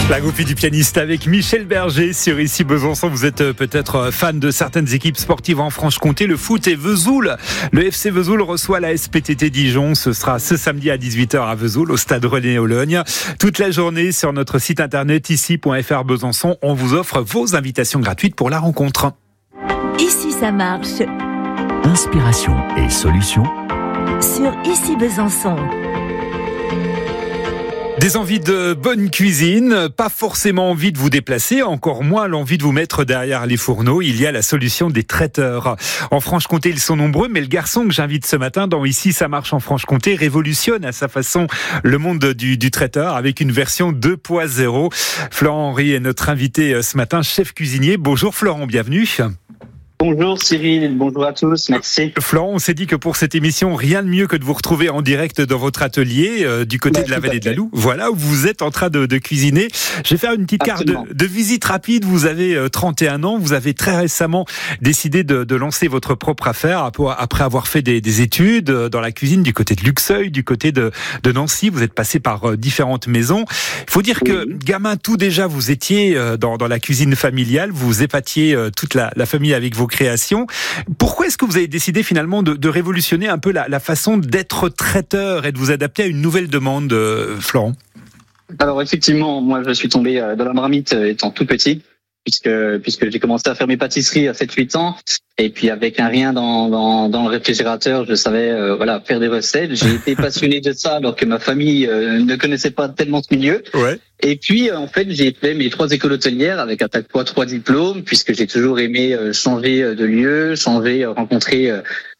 La groupie du pianiste avec Michel Berger sur Ici Besançon. Vous êtes peut-être fan de certaines équipes sportives en Franche-Comté. Le foot et Vesoul. Le FC Vesoul reçoit la SPTT Dijon. Ce sera ce samedi à 18h à Vesoul, au stade René-Aulogne. Toute la journée sur notre site internet ici.fr Besançon. On vous offre vos invitations gratuites pour la rencontre. Ici ça marche. Inspiration et solutions Sur Ici Besançon. Des envies de bonne cuisine, pas forcément envie de vous déplacer, encore moins l'envie de vous mettre derrière les fourneaux. Il y a la solution des traiteurs. En Franche-Comté, ils sont nombreux, mais le garçon que j'invite ce matin dans Ici ça marche en Franche-Comté révolutionne à sa façon le monde du traiteur avec une version 2.0. Florent Henry est notre invité ce matin, chef cuisinier. Bonjour Florent, bienvenue. Bonjour Cyril, bonjour à tous, merci. Florent, on s'est dit que pour cette émission, rien de mieux que de vous retrouver en direct dans votre atelier du côté de la vallée de la Loue. Voilà où vous êtes en train de cuisiner. Je vais faire une petite carte de visite rapide. Vous avez 31 ans, vous avez très récemment décidé de lancer votre propre affaire après avoir fait des études dans la cuisine du côté de Luxeuil, du côté de Nancy. Vous êtes passé par différentes maisons. Il faut dire que gamin, tout déjà, vous étiez dans la cuisine familiale, vous épatiez toute la famille avec vos créations. Pourquoi est-ce que vous avez décidé finalement de révolutionner un peu la façon d'être traiteur et de vous adapter à une nouvelle demande, Florent ? Alors effectivement, moi je suis tombé dans la marmite étant tout petit, puisque j'ai commencé à faire mes pâtisseries à 7-8 ans, et puis avec un rien dans le réfrigérateur, je savais faire des recettes. J'ai été passionné de ça alors que ma famille ne connaissait pas tellement ce milieu. Ouais. Et puis en fait j'ai fait mes 3 écoles hôtelières avec à chaque fois 3 diplômes, puisque j'ai toujours aimé changer de lieu, rencontrer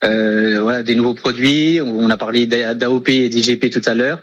des nouveaux produits. On a parlé d'AOP et d'IGP tout à l'heure.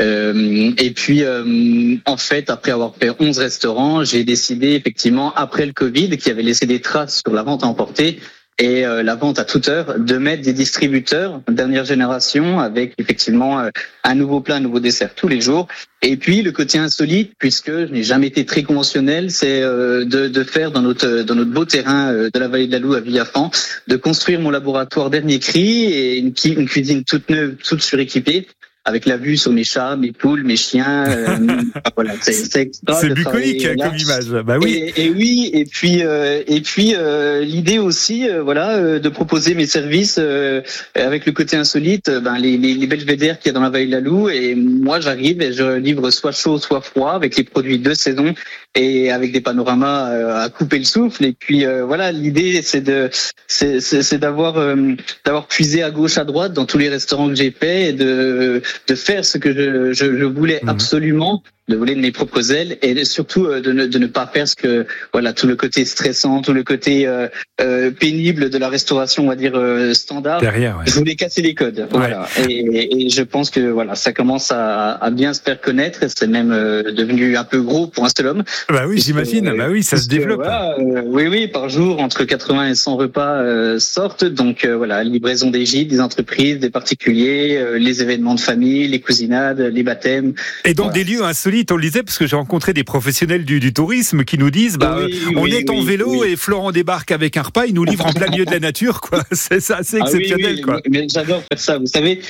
Et puis en fait, après avoir fait 11 restaurants, j'ai décidé effectivement, après le Covid, qui avait laissé des traces sur la vente à emporter et la vente à toute heure, de mettre des distributeurs dernière génération avec effectivement un nouveau plat, un nouveau dessert tous les jours. Et puis le côté insolite, puisque je n'ai jamais été très conventionnel, c'est de faire dans notre beau terrain de la vallée de la Loue à Villafan, de construire mon laboratoire dernier cri et une cuisine toute neuve, toute suréquipée, avec la vue sur mes chats, mes poules, mes chiens. Voilà, c'est extra. C'est bucolique comme image. Bah oui. Et puis l'idée aussi, de proposer mes services avec le côté insolite, les belvédères qu'il y a dans la vallée de la Loue. Et moi, j'arrive et je livre soit chaud, soit froid, avec les produits de saison et avec des panoramas à couper le souffle. Et puis l'idée c'est d'avoir puisé à gauche, à droite dans tous les restaurants que j'ai fait et de faire ce que je voulais absolument, de voler de mes propres ailes et surtout de ne pas faire tout le côté stressant, tout le côté pénible de la restauration, on va dire standard. Derrière, ouais. Je voulais casser les codes. Ouais. Voilà. Et je pense que ça commence à bien se faire connaître et c'est même devenu un peu gros pour un seul homme. Bah oui, j'imagine. Ça se développe. Oui, par jour, entre 80 et 100 repas sortent. Donc livraison des gîtes, des entreprises, des particuliers, les événements de famille, les cousinades, les baptêmes. Et dans des lieux insolites, on le disait, parce que j'ai rencontré des professionnels du tourisme qui nous disent on est en vélo et Florent débarque avec un repas, il nous livre en plein milieu de la nature, quoi. C'est assez exceptionnel, quoi. Mais j'adore faire ça. Vous savez,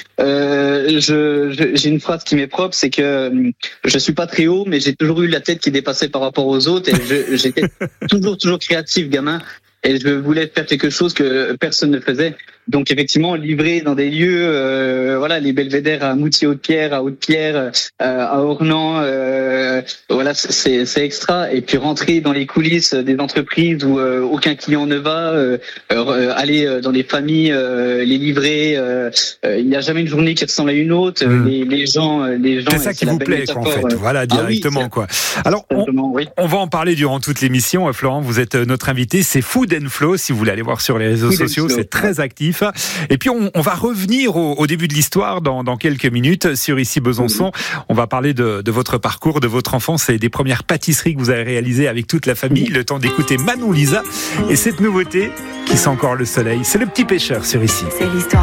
j'ai une phrase qui m'est propre, c'est que je suis pas très haut, mais j'ai toujours eu la tête qui dépassait par rapport aux autres et j'étais toujours créatif, gamin. Et je voulais faire quelque chose que personne ne faisait. Donc effectivement, livrer dans des lieux, les belvédères à Moutier-Haute-Pierre, à Haute-Pierre, à Ornans, c'est extra. Et puis rentrer dans les coulisses des entreprises où aucun client ne va, aller dans les familles, les livrer. Il n'y a jamais une journée qui ressemble à une autre. Les gens. C'est ça qui vous plaît, quoi, en fait. Voilà, directement, quoi. Alors, on va en parler durant toute l'émission. Florent, vous êtes notre invité. C'est Food & Flow, si vous voulez aller voir sur les réseaux sociaux, c'est très actif. Et puis on va revenir au début de l'histoire dans quelques minutes sur Ici Besançon. On va parler de votre parcours, de votre enfance et des premières pâtisseries que vous avez réalisées avec toute la famille. Le temps d'écouter Manon Lisa et cette nouveauté qui sent encore le soleil. C'est Le Petit Pêcheur sur Ici. C'est l'histoire.